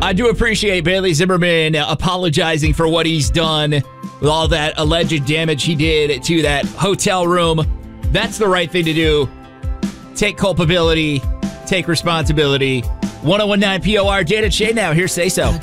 I do appreciate Bailey Zimmerman apologizing for what he's done with all that alleged damage he did to that hotel room. That's the right thing to do. Take culpability. Take responsibility. 1019 POR, Jada Shea now. Here, say so.